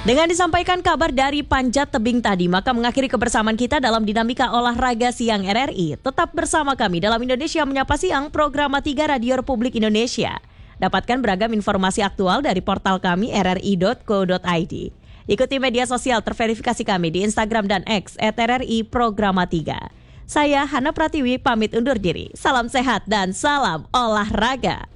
Dengan disampaikan kabar dari Panjat Tebing tadi, maka mengakhiri kebersamaan kita dalam Dinamika Olahraga Siang RRI. Tetap bersama kami dalam Indonesia Menyapa Siang, program 3 Radio Republik Indonesia. Dapatkan beragam informasi aktual dari portal kami rri.co.id. Ikuti media sosial terverifikasi kami di Instagram dan X @RRI Programa 3. Saya Hana Pratiwi pamit undur diri. Salam sehat dan salam olahraga.